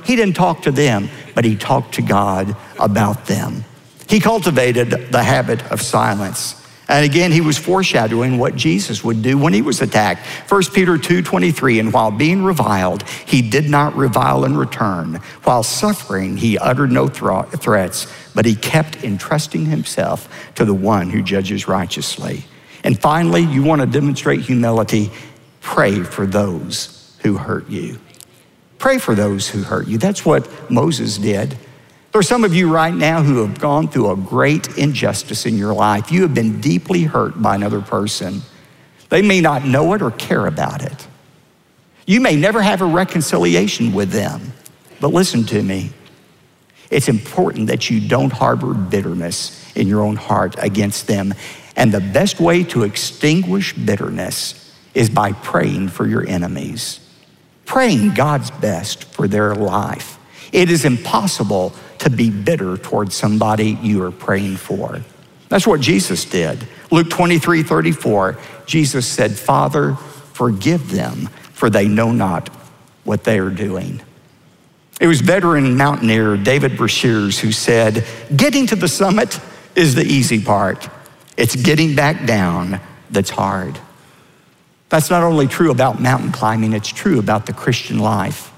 he didn't talk to them, but he talked to God about them. He cultivated the habit of silence. And again, he was foreshadowing what Jesus would do when he was attacked. 1 Peter 2:23, and while being reviled, he did not revile in return. While suffering, he uttered no threats, but he kept entrusting himself to the one who judges righteously. And finally, you want to demonstrate humility, pray for those who hurt you. Pray for those who hurt you. That's what Moses did. There are some of you right now who have gone through a great injustice in your life. You have been deeply hurt by another person. They may not know it or care about it. You may never have a reconciliation with them, but listen to me. It's important that you don't harbor bitterness in your own heart against them. And the best way to extinguish bitterness is by praying for your enemies, praying God's best for their life. It is impossible to be bitter towards somebody you are praying for. That's what Jesus did. Luke 23:34, Jesus said, Father, forgive them, for they know not what they are doing. It was veteran mountaineer David Brashears who said, getting to the summit is the easy part. It's getting back down that's hard. That's not only true about mountain climbing, it's true about the Christian life.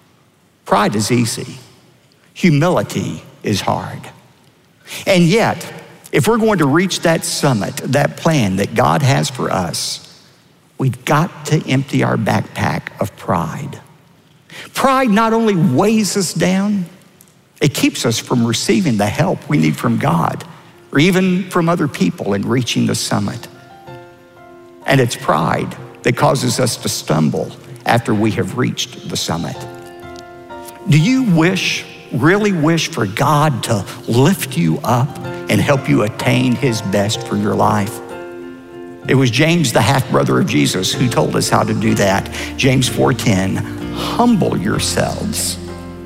Pride is easy. Humility is hard. And yet, if we're going to reach that summit, that plan that God has for us, we've got to empty our backpack of pride. Pride not only weighs us down, it keeps us from receiving the help we need from God or even from other people in reaching the summit. And it's pride that causes us to stumble after we have reached the summit. Do you really wish for God to lift you up and help you attain his best for your life? It was James, the half-brother of Jesus, who told us how to do that. James 4:10, humble yourselves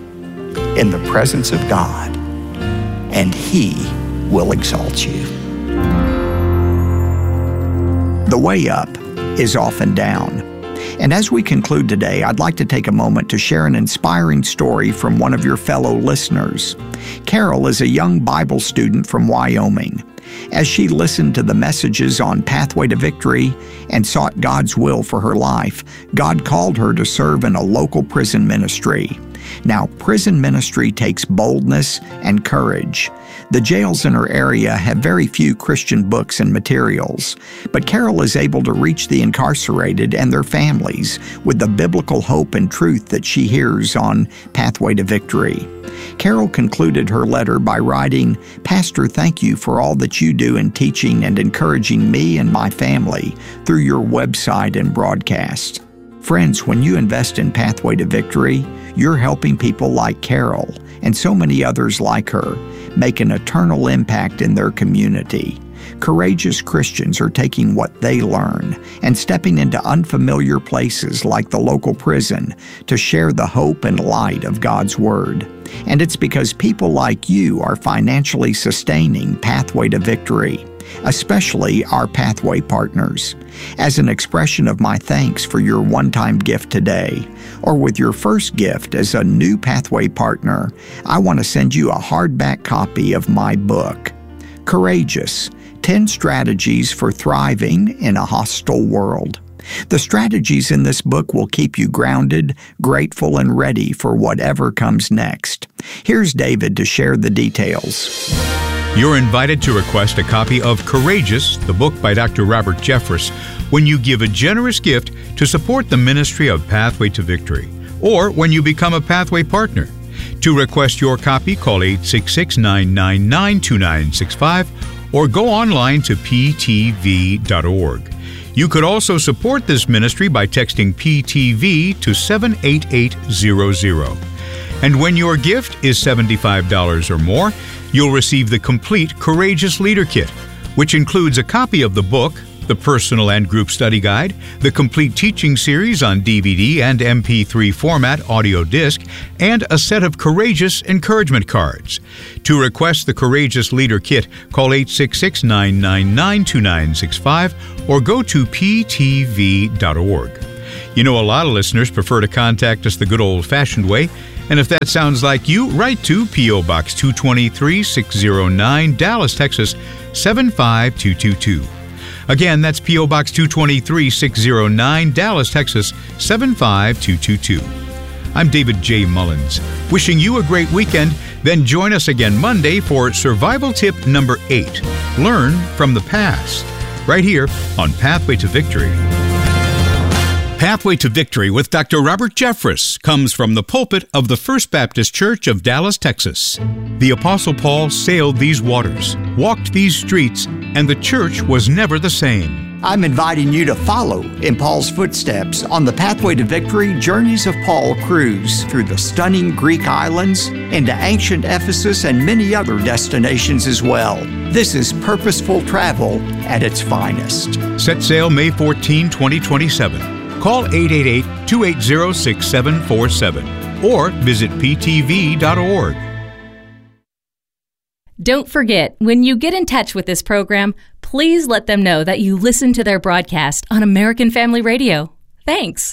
in the presence of God, and he will exalt you. The way up is often down. And as we conclude today, I'd like to take a moment to share an inspiring story from one of your fellow listeners. Carol is a young Bible student from Wyoming. As she listened to the messages on Pathway to Victory and sought God's will for her life, God called her to serve in a local prison ministry. Now, prison ministry takes boldness and courage. The jails in her area have very few Christian books and materials, but Carol is able to reach the incarcerated and their families with the biblical hope and truth that she hears on Pathway to Victory. Carol concluded her letter by writing, Pastor, thank you for all that you do in teaching and encouraging me and my family through your website and broadcast. Friends, when you invest in Pathway to Victory, you're helping people like Carol and so many others like her make an eternal impact in their community. Courageous Christians are taking what they learn and stepping into unfamiliar places like the local prison to share the hope and light of God's Word. And it's because people like you are financially sustaining Pathway to Victory, especially our Pathway partners. As an expression of my thanks for your one-time gift today, or with your first gift as a new Pathway partner, I want to send you a hardback copy of my book, Courageous: 10 Strategies for Thriving in a Hostile World. The strategies in this book will keep you grounded, grateful, and ready for whatever comes next. Here's David to share the details. You're invited to request a copy of Courageous, the book by Dr. Robert Jeffress, when you give a generous gift to support the ministry of Pathway to Victory, or when you become a Pathway partner. To request your copy, call 866-999-2965 or go online to ptv.org. You could also support this ministry by texting PTV to 78800. And when your gift is $75 or more, you'll receive the complete Courageous Leader Kit, which includes a copy of the book, the personal and group study guide, the complete teaching series on DVD and MP3 format audio disc, and a set of Courageous encouragement cards. To request the Courageous Leader Kit, call 866-999-2965 or go to ptv.org. You know, a lot of listeners prefer to contact us the good old-fashioned way. And if that sounds like you, write to P.O. Box 223-609, Dallas, Texas, 75222. Again, that's P.O. Box 223-609, Dallas, Texas, 75222. I'm David J. Mullins, wishing you a great weekend. Then join us again Monday for Survival Tip number 8, Learn from the Past, right here on Pathway to Victory. Pathway to Victory with Dr. Robert Jeffress comes from the pulpit of the First Baptist Church of Dallas, Texas. The Apostle Paul sailed these waters, walked these streets, and the church was never the same. I'm inviting you to follow in Paul's footsteps on the Pathway to Victory Journeys of Paul cruise through the stunning Greek islands, into ancient Ephesus, and many other destinations as well. This is purposeful travel at its finest. Set sail May 14, 2027. Call 888-280-6747 or visit ptv.org. Don't forget, when you get in touch with this program, please let them know that you listen to their broadcast on American Family Radio. Thanks.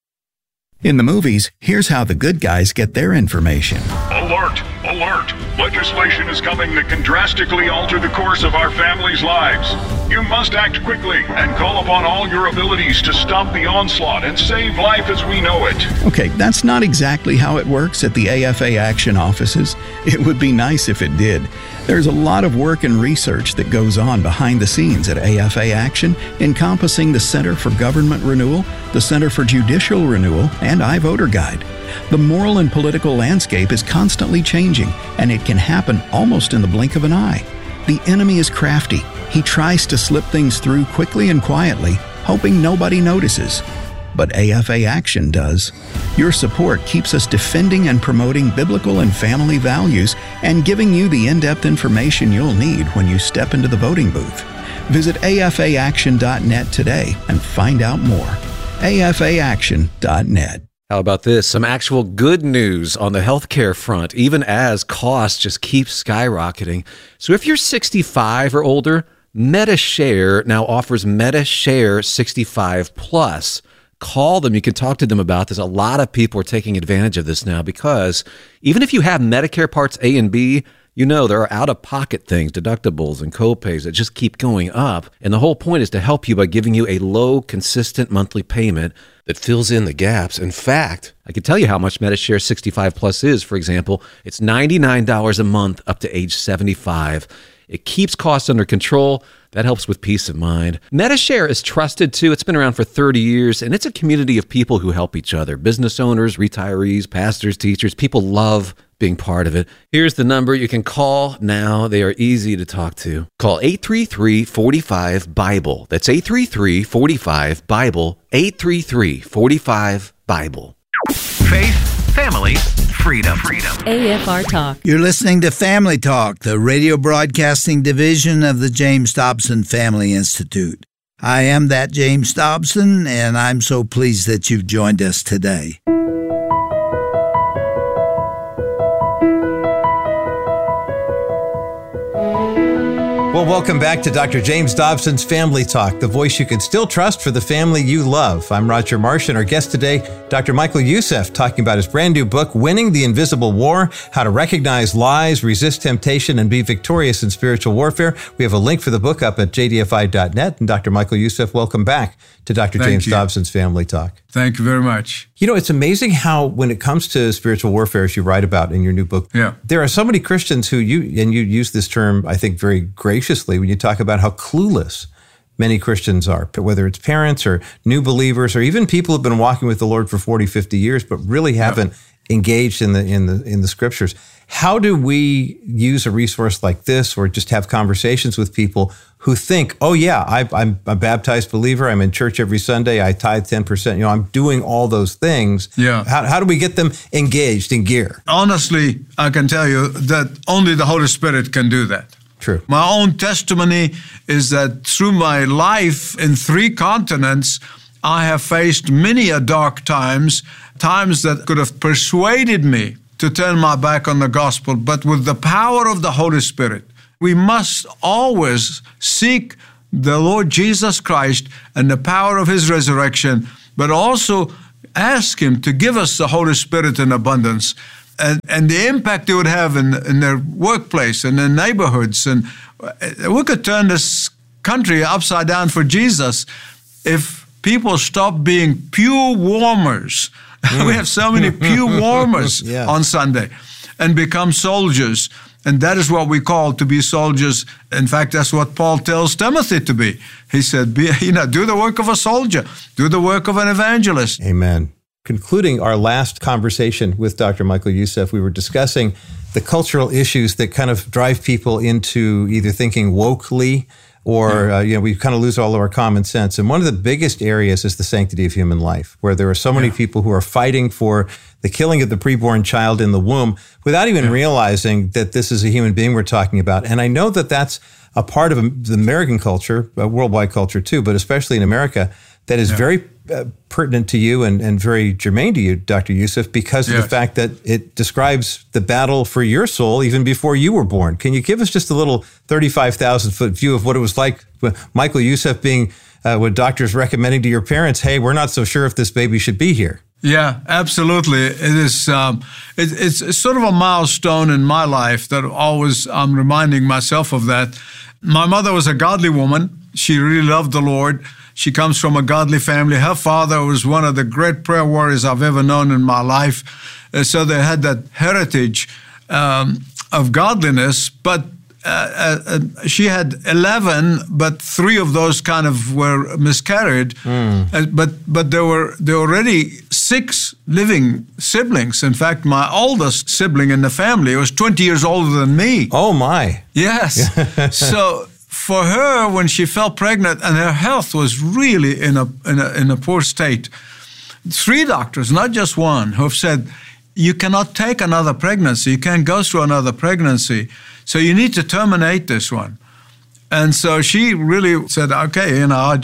In the movies, here's how the good guys get their information. Alert! Alert! Legislation is coming that can drastically alter the course of our families' lives. You must act quickly and call upon all your abilities to stop the onslaught and save life as we know it. Okay, that's not exactly how it works at the AFA Action offices. It would be nice if it did. There's a lot of work and research that goes on behind the scenes at AFA Action, encompassing the Center for Government Renewal, the Center for Judicial Renewal, and iVoter Guide. The moral and political landscape is constantly changing, and it can happen almost in the blink of an eye. The enemy is crafty. He tries to slip things through quickly and quietly, hoping nobody notices. But AFA Action does. Your support keeps us defending and promoting biblical and family values and giving you the in-depth information you'll need when you step into the voting booth. Visit afaaction.net today and find out more. afaaction.net. How about this? Some actual good news on the healthcare front, even as costs just keep skyrocketing. So if you're 65 or older, Medi-Share now offers Medi-Share 65 Plus. Call them. You can talk to them about this. A lot of people are taking advantage of this now because even if you have Medicare Parts A and B, you know there are out-of-pocket things, deductibles and co-pays that just keep going up. And the whole point is to help you by giving you a low, consistent monthly payment that fills in the gaps. In fact, I can tell you how much Medi-Share 65 Plus is. For example, it's $99 a month up to age 75. It keeps costs under control. That helps with peace of mind. Medi-Share is trusted too. It's been around for 30 years, and it's a community of people who help each other. Business owners, retirees, pastors, teachers. People love being part of it. Here's the number you can call now. They are easy to talk to. Call 833-45-BIBLE. That's 833-45-BIBLE. 833-45-BIBLE. Faith, family, freedom. AFR Talk. You're listening to Family Talk, the radio broadcasting division of the James Dobson Family Institute. I am that James Dobson, and I'm so pleased that you've joined us today. Well, welcome back to Dr. James Dobson's Family Talk, the voice you can still trust for the family you love. I'm Roger Marsh, and our guest today, Dr. Michael Youssef, talking about his brand new book, Winning the Invisible War, How to Recognize Lies, Resist Temptation, and Be Victorious in Spiritual Warfare. We have a link for the book up at jdfi.net. And Dr. Michael Youssef, welcome back to Dr. James Dobson's Family Talk. Thank you very much. You know, it's amazing how when it comes to spiritual warfare, as you write about in your new book, there are so many Christians who you use this term, I think, very graciously when you talk about how clueless many Christians are, whether it's parents or new believers or even people who've been walking with the Lord for 40, 50 years, but really haven't engaged in the scriptures. How do we use a resource like this or just have conversations with people who think, oh yeah, I'm a baptized believer, I'm in church every Sunday, I tithe 10%, I'm doing all those things. How do we get them engaged in gear? Honestly, I can tell you that only the Holy Spirit can do that. True. My own testimony is that through my life in 3 continents, I have faced many a dark times that could have persuaded me to turn my back on the gospel. But with the power of the Holy Spirit, we must always seek the Lord Jesus Christ and the power of His resurrection, but also ask Him to give us the Holy Spirit in abundance. and the impact it would have in their workplace and their neighborhoods. And we could turn this country upside down for Jesus if people stop being pew warmers. We have so many pew warmers on Sunday, and become soldiers. And that is what we call to be soldiers. In fact, that's what Paul tells Timothy to be. He said, do the work of a soldier, do the work of an evangelist. Amen. Concluding our last conversation with Dr. Michael Youssef, we were discussing the cultural issues that kind of drive people into either thinking wokely or, we kind of lose all of our common sense. And one of the biggest areas is the sanctity of human life, where there are so many people who are fighting for the killing of the preborn child in the womb without even realizing that this is a human being we're talking about. And I know that that's a part of the American culture, worldwide culture too, but especially in America, that is very pertinent to you and very germane to you, Dr. Youssef, because of the fact that it describes the battle for your soul even before you were born. Can you give us just a little 35,000-foot view of what it was like with Michael Youssef being what doctors recommending to your parents, hey, we're not so sure if this baby should be here? Yeah, absolutely. It is. It's sort of a milestone in my life that always I'm reminding myself of that. My mother was a godly woman. She really loved the Lord. She comes from a godly family. Her father was one of the great prayer warriors I've ever known in my life. So they had that heritage of godliness, but she had 11, but 3 of those kind of were miscarried. But there were already 6 living siblings. In fact, my oldest sibling in the family was 20 years older than me. Oh my! Yes. So for her, when she fell pregnant and her health was really in a poor state, 3 doctors, not just one, who have said, you cannot take another pregnancy. You can't go through another pregnancy. So you need to terminate this one. And so she really said, okay,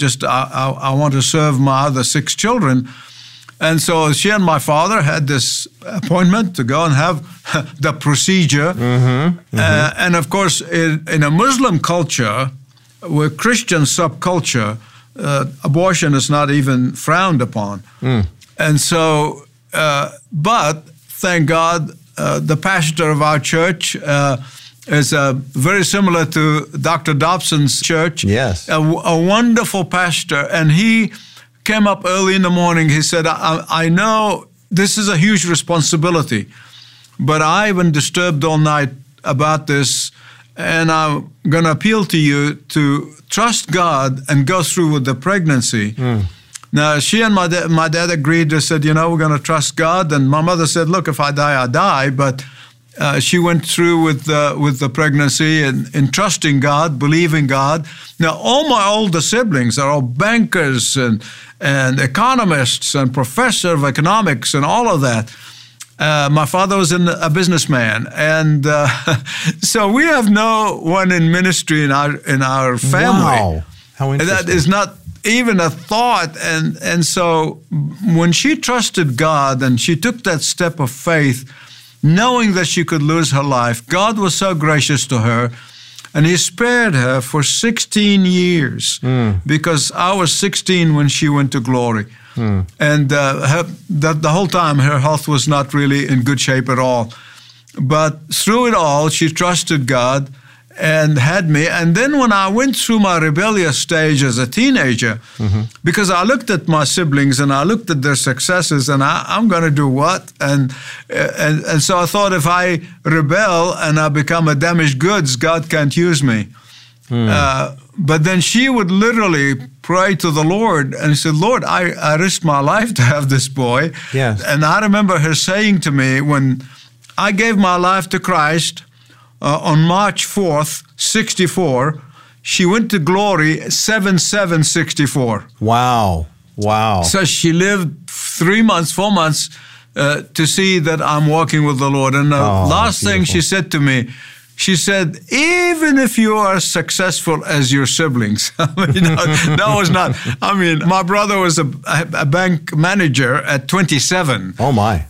I want to serve my other 6 children. And so she and my father had this appointment to go and have the procedure. And of course, in a Muslim culture, with Christian subculture, abortion is not even frowned upon. And so, but thank God, the pastor of our church is very similar to Dr. Dobson's church. Yes. A wonderful pastor. And he came up early in the morning. He said, I know this is a huge responsibility, but I've been disturbed all night about this, and I'm going to appeal to you to trust God and go through with the pregnancy. Now, she and my dad agreed. They said, we're going to trust God. And my mother said, look, if I die, I die. But she went through with the pregnancy and in trusting God, believing God. Now, all my older siblings are all bankers and economists and professor of economics and all of that. My father was a businessman, and so we have no one in ministry in our family. Wow, how interesting! That is not even a thought. And so when she trusted God and she took that step of faith, knowing that she could lose her life, God was so gracious to her, and He spared her for 16 years because I was 16 when she went to glory. And the whole time her health was not really in good shape at all. But through it all, she trusted God and had me. And then when I went through my rebellious stage as a teenager, because I looked at my siblings and I looked at their successes, and I'm going to do what? And so I thought, if I rebel and I become a damaged goods, God can't use me. But then she would literally pray to the Lord and said, Lord, I risked my life to have this boy. Yes. And I remember her saying to me, when I gave my life to Christ on March 4th, 64, she went to glory 7/7/64. Wow. So she lived 4 months to see that I'm walking with the Lord. And the last thing she said to me, she said, even if you are as successful as your siblings, that was not, my brother was a bank manager at 27. Oh my.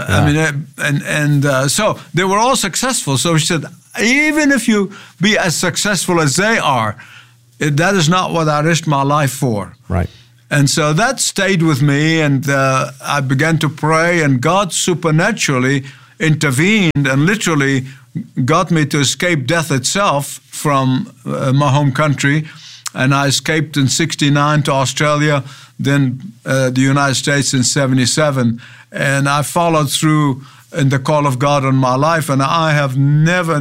So they were all successful. So she said, even if you be as successful as they are, that is not what I risked my life for. Right. And so that stayed with me, and I began to pray, and God supernaturally intervened and literally got me to escape death itself from my home country. And I escaped in 1969 to Australia, then the United States in 1977. And I followed through in the call of God on my life. And I have never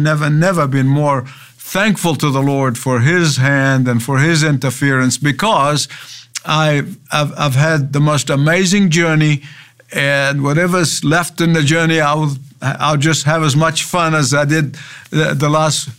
been more thankful to the Lord for His hand and for His interference, because I've had the most amazing journey. And whatever's left in the journey, I'll just have as much fun as I did the last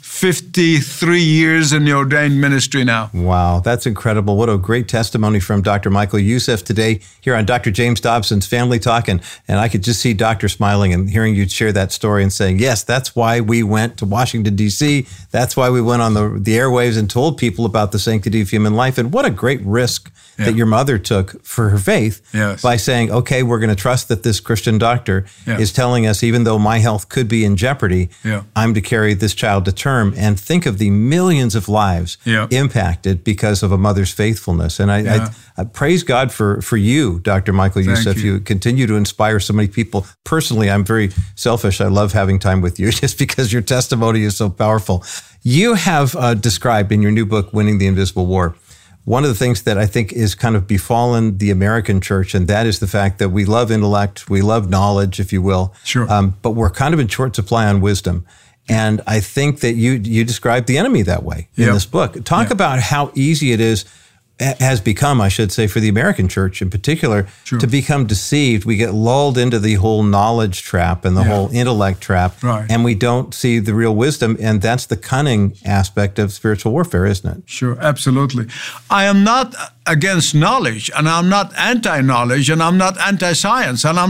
53 years in the ordained ministry now. Wow, that's incredible. What a great testimony from Dr. Michael Youssef today here on Dr. James Dobson's Family Talk. And I could just see Doctor smiling and hearing you share that story and saying, yes, that's why we went to Washington, D.C. That's why we went on the airwaves and told people about the sanctity of human life. And what a great risk that your mother took for her faith by saying, okay, we're going to trust that this Christian doctor is telling us, even though my health could be in jeopardy, I'm to carry this child to term. And think of the millions of lives impacted because of a mother's faithfulness. And I praise God for you, Dr. Michael Youssef. You continue to inspire so many people. Personally, I'm very selfish. I love having time with you just because your testimony is so powerful. You have described in your new book, Winning the Invisible War, one of the things that I think is kind of befallen the American church, and that is the fact that we love intellect, we love knowledge, if you will, but we're kind of in short supply on wisdom. And I think that you describe the enemy that way in this book. Talk about how easy it has become, I should say, for the American church in particular, to become deceived. We get lulled into the whole knowledge trap and the whole intellect trap, and we don't see the real wisdom. And that's the cunning aspect of spiritual warfare, isn't it? Sure, absolutely. I am not against knowledge, and I'm not anti-knowledge, and I'm not anti-science, and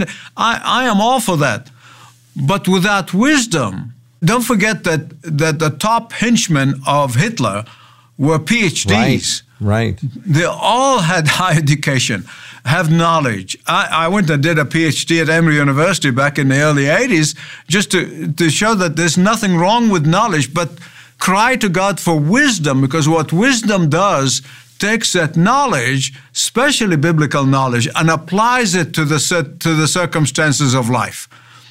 I am all for that. But without wisdom, don't forget that the top henchmen of Hitler were PhDs. Right. They all had high education, have knowledge. I went and did a PhD at Emory University back in the early 80s just to show that there's nothing wrong with knowledge, but cry to God for wisdom, because what wisdom does takes that knowledge, especially biblical knowledge, and applies it to the circumstances of life.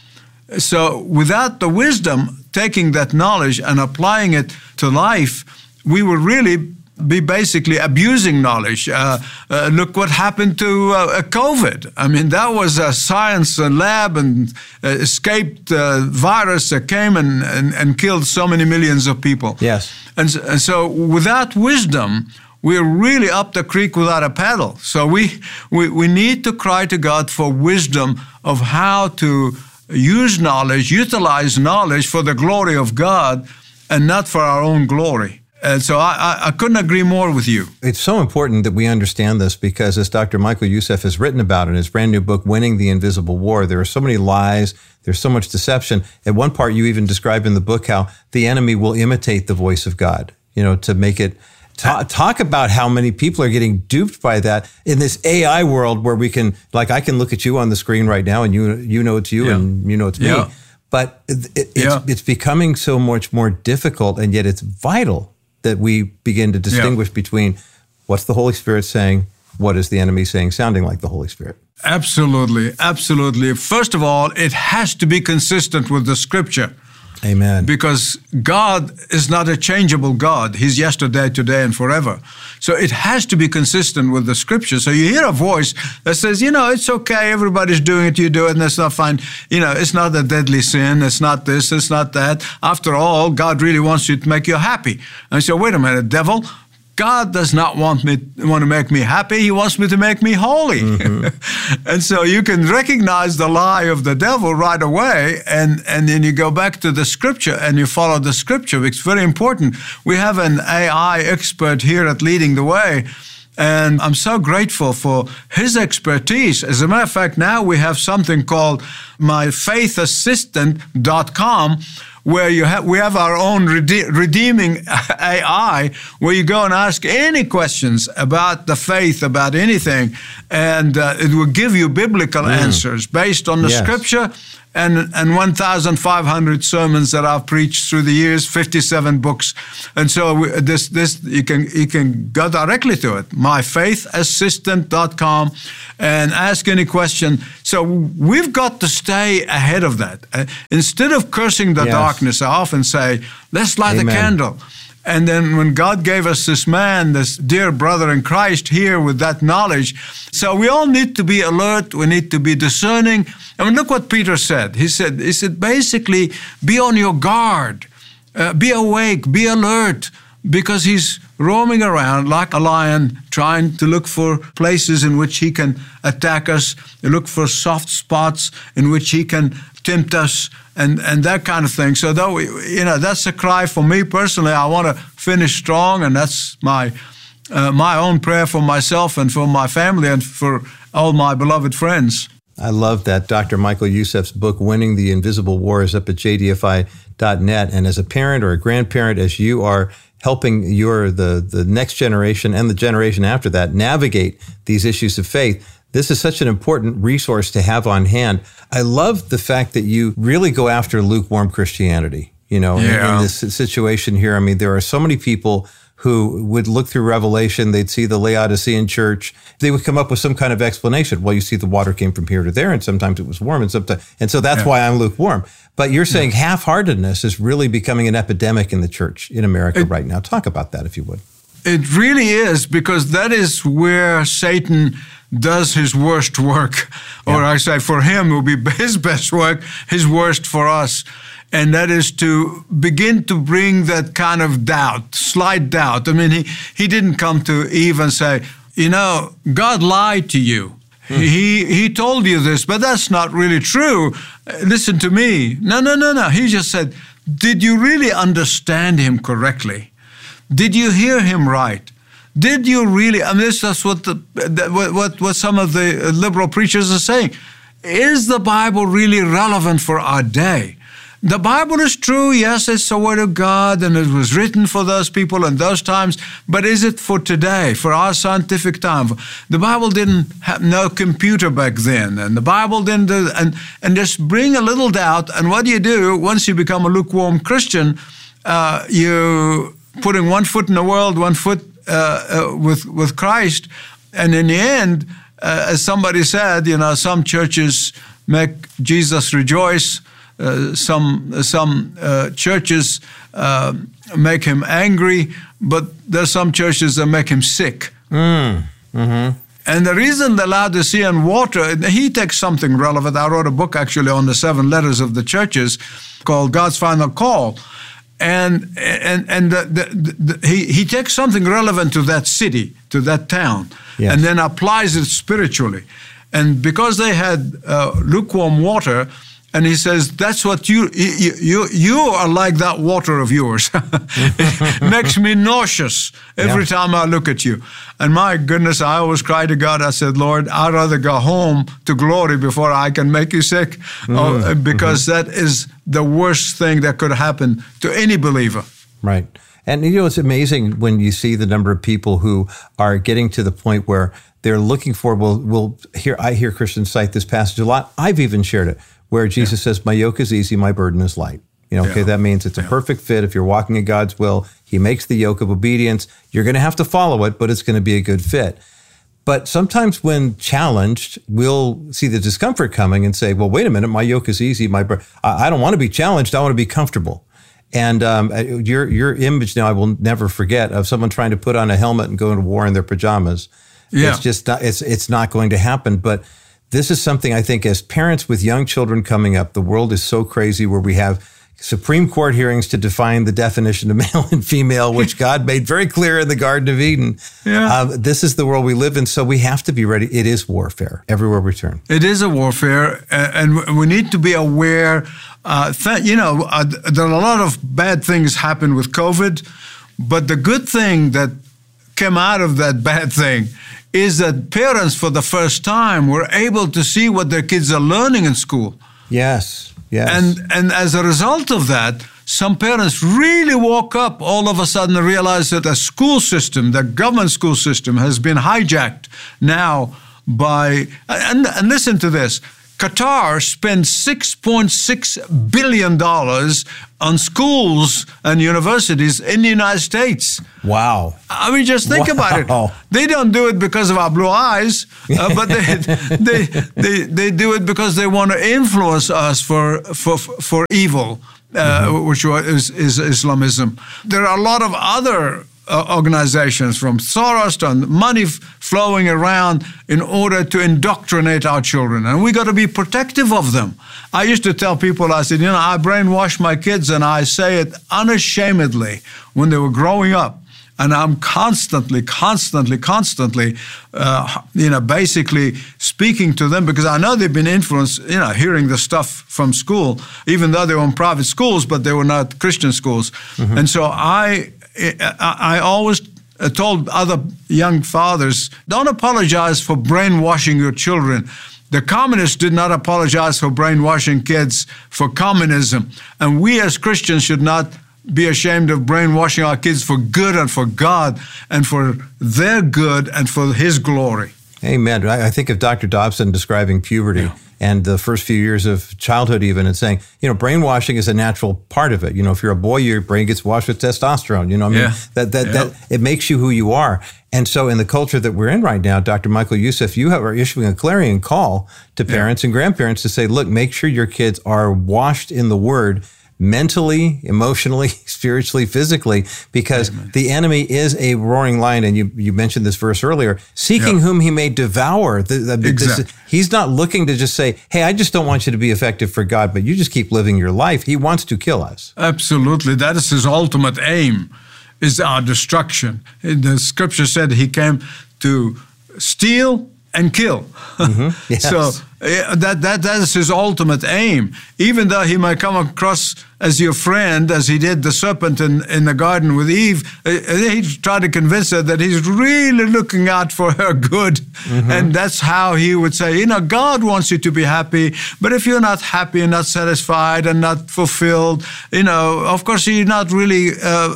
So without the wisdom, taking that knowledge and applying it to life, we will really be basically abusing knowledge. Look what happened to COVID. I mean, that was a science lab and escaped virus that came and killed so many millions of people. Yes. And so without wisdom, we're really up the creek without a paddle. So we need to cry to God for wisdom of how to use knowledge, utilize knowledge for the glory of God and not for our own glory. And so I couldn't agree more with you. It's so important that we understand this, because as Dr. Michael Youssef has written about in his brand new book, Winning the Invisible War, there are so many lies, there's so much deception. At one part, you even describe in the book how the enemy will imitate the voice of God, to make it talk about how many people are getting duped by that in this AI world where we can, like, I can look at you on the screen right now and you know it's you and you know it's me. But it's becoming so much more difficult, and yet it's vital that we begin to distinguish between what's the Holy Spirit saying, what is the enemy saying, sounding like the Holy Spirit. Absolutely, absolutely. First of all, it has to be consistent with the Scripture. Amen. Because God is not a changeable God. He's yesterday, today, and forever. So it has to be consistent with the Scripture. So you hear a voice that says, it's okay, everybody's doing it, you do it, and that's not fine. It's not a deadly sin, it's not this, it's not that. After all, God really wants you to make you happy. And I say, wait a minute, devil, God does not want to make me happy. He wants me to make me holy. Mm-hmm. And so you can recognize the lie of the devil right away, and then you go back to the Scripture and you follow the Scripture. It's very important. We have an AI expert here at Leading the Way, and I'm so grateful for his expertise. As a matter of fact, now we have something called myfaithassistant.com, where we have our own redeeming AI, where you go and ask any questions about the faith, about anything, and it will give you biblical answers based on the Scripture and 1,500 sermons that I've preached through the years, 57 books. And so this you can go directly to it, myfaithassistant.com, and ask any question. So we've got to stay ahead of that. Instead of cursing the darkness, I often say, let's light a candle. And then when God gave us this man, this dear brother in Christ here with that knowledge, so we all need to be alert. We need to be discerning. I mean, look what Peter said. He said basically, be on your guard, be awake, be alert, because he's roaming around like a lion, trying to look for places in which he can attack us, look for soft spots in which he can tempt us, and that kind of thing. So that's a cry for me personally. I want to finish strong, and that's my own prayer for myself and for my family and for all my beloved friends. I love that. Dr. Michael Youssef's book, Winning the Invisible War, is up at jdfi.net. And as a parent or a grandparent, as you are helping the next generation and the generation after that navigate these issues of faith, this is such an important resource to have on hand. I love the fact that you really go after lukewarm Christianity. In this situation here. I mean, there are so many people who would look through Revelation, they'd see the Laodicean church, they would come up with some kind of explanation. Well, you see the water came from here to there, and sometimes it was warm, and so that's why I'm lukewarm. But you're saying half-heartedness is really becoming an epidemic in the church in America right now. Talk about that, if you would. It really is, because that is where Satan does his worst work. Or I say for him, it will be his best work, his worst for us. And that is to begin to bring that kind of doubt, slight doubt. I mean, he didn't come to Eve and say, God lied to you. He told you this, but that's not really true. Listen to me. No. He just said, did you really understand him correctly? Did you hear him right? Did you really? I mean, that's what some of the liberal preachers are saying. Is the Bible really relevant for our day? The Bible is true. Yes, it's the Word of God, and it was written for those people in those times. But is it for today, for our scientific time? The Bible didn't have no computer back then, and the Bible didn't do, and just bring a little doubt. And what do you do once you become a lukewarm Christian? You putting one foot in the world, one foot with Christ, and in the end, as somebody said, some churches make Jesus rejoice. Some churches make him angry, but there's some churches that make him sick. And the reason the Laodicean water, he takes something relevant. I wrote a book actually on the 7 letters of the churches called God's Final Call. And he takes something relevant to that city, to that town, and then applies it spiritually. And because they had lukewarm water, and he says, that's what you are like that water of yours. It makes me nauseous every time I look at you. And my goodness, I always cry to God. I said, Lord, I'd rather go home to glory before I can make you sick, because that is the worst thing that could happen to any believer. Right. And it's amazing when you see the number of people who are getting to the point where they're looking for, I hear Christians cite this passage a lot. I've even shared it, where Jesus says, my yoke is easy, my burden is light. That means it's a perfect fit. If you're walking in God's will, he makes the yoke of obedience. You're going to have to follow it, but it's going to be a good fit. But sometimes when challenged, we'll see the discomfort coming and say, well, wait a minute, my yoke is easy. I don't want to be challenged. I want to be comfortable. And your image now, I will never forget, of someone trying to put on a helmet and go into war in their pajamas. It's just not, it's not going to happen. But this is something I think as parents with young children coming up, the world is so crazy where we have Supreme Court hearings to define the definition of male and female, which God made very clear in the Garden of Eden. This is the world we live in, so we have to be ready. It is warfare everywhere we turn. It is a warfare, and we need to be aware. There are a lot of bad things happen with COVID, but the good thing that came out of that bad thing is that parents, for the first time, were able to see what their kids are learning in school. Yes. And as a result of that, some parents really woke up all of a sudden and realized that the school system, the government school system, has been hijacked now by, and listen to this, Qatar spends $6.6 billion on schools and universities in the United States. Wow. I mean, just think about it. They don't do it because of our blue eyes, but they do it because they want to influence us for evil, which is Islamism. There are a lot of other organizations from Soros and money flowing around in order to indoctrinate our children. And we got to be protective of them. I used to tell people, I said, I brainwash my kids, and I say it unashamedly when they were growing up. And I'm constantly, basically speaking to them because I know they've been influenced, hearing the stuff from school, even though they were in private schools, but they were not Christian schools. And so I always told other young fathers, don't apologize for brainwashing your children. The communists did not apologize for brainwashing kids for communism. And we as Christians should not be ashamed of brainwashing our kids for good and for God and for their good and for His glory. Amen. I think of Dr. Dobson describing puberty and the first few years of childhood even, and saying, brainwashing is a natural part of it. If you're a boy, your brain gets washed with testosterone. That it makes you who you are. And so in the culture that we're in right now, Dr. Michael Youssef, you are issuing a clarion call to parents and grandparents to say, look, make sure your kids are washed in the Word mentally, emotionally, spiritually, physically, because the enemy is a roaring lion. And you mentioned this verse earlier, seeking whom he may devour. He's not looking to just say, hey, I just don't want you to be effective for God, but you just keep living your life. He wants to kill us. Absolutely. That is his ultimate aim, is our destruction. The scripture said he came to steal and kill. Yes. So that is his ultimate aim. Even though he might come across as your friend, as he did the serpent in the garden with Eve, he tried to convince her that he's really looking out for her good. And that's how he would say, God wants you to be happy, but if you're not happy and not satisfied and not fulfilled, of course you're not really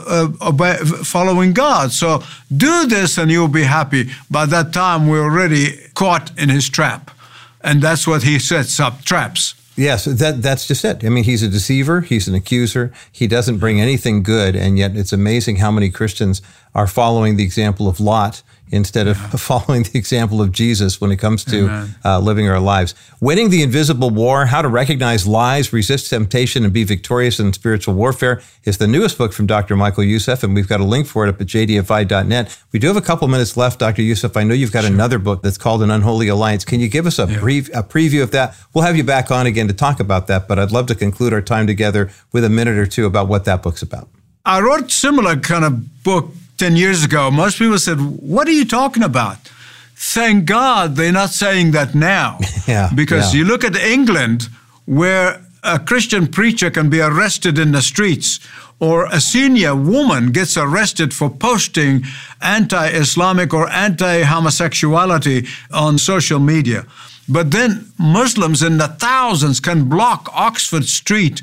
following God. So do this and you'll be happy. By that time, we're already caught in his trap. And that's what he sets up, traps. Yes, that's just it. I mean, he's a deceiver. He's an accuser. He doesn't bring anything good. And yet it's amazing how many Christians are following the example of Lot instead of following the example of Jesus when it comes to living our lives. Winning the Invisible War, How to Recognize Lies, Resist Temptation, and Be Victorious in Spiritual Warfare is the newest book from Dr. Michael Youssef, and we've got a link for it up at jdfi.net. We do have a couple minutes left, Dr. Youssef. I know you've got another book that's called An Unholy Alliance. Can you give us a preview of that? We'll have you back on again to talk about that, but I'd love to conclude our time together with a minute or two about what that book's about. I wrote similar kind of book 10 years ago. Most people said, what are you talking about? Thank God they're not saying that now. Because you look at England, where a Christian preacher can be arrested in the streets, or a senior woman gets arrested for posting anti-Islamic or anti-homosexuality on social media. But then Muslims in the thousands can block Oxford Street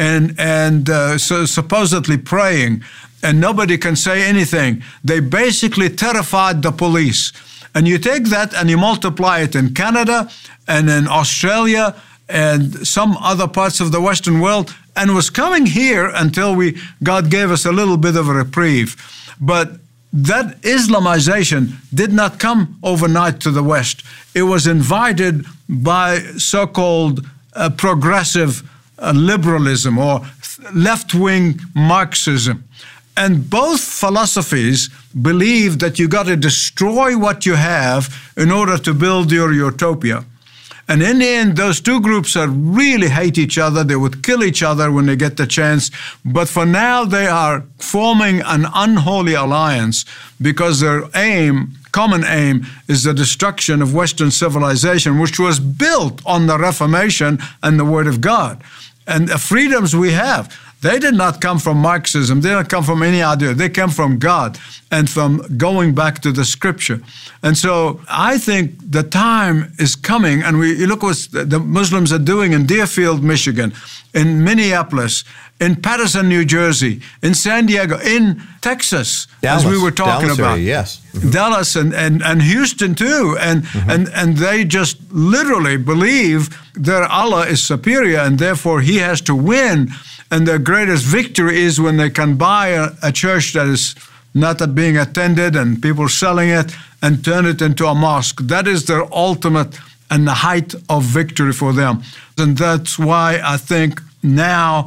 and so supposedly praying, and nobody can say anything. They basically terrified the police. And you take that and you multiply it in Canada and in Australia and some other parts of the Western world, and was coming here until God gave us a little bit of a reprieve. But that Islamization did not come overnight to the West. It was invited by so-called progressive liberalism or left-wing Marxism. And both philosophies believe that you got to destroy what you have in order to build your utopia. And in the end, those two groups really hate each other. They would kill each other when they get the chance. But for now, they are forming an unholy alliance because their common aim is the destruction of Western civilization, which was built on the Reformation and the Word of God. And the freedoms we have, they did not come from Marxism. They did not come from any idea. They came from God and from going back to the Scripture. And so I think the time is coming, and you look what the Muslims are doing in Deerfield, Michigan, in Minneapolis, in Patterson, New Jersey, in San Diego, in Texas, Dallas, as we were talking Dallas about. area, yes. Dallas and Houston too. And they just literally believe their Allah is superior and therefore he has to win. And their greatest victory is when they can buy a church that is not being attended and people selling it and turn it into a mosque. That is their ultimate and the height of victory for them. And that's why I think now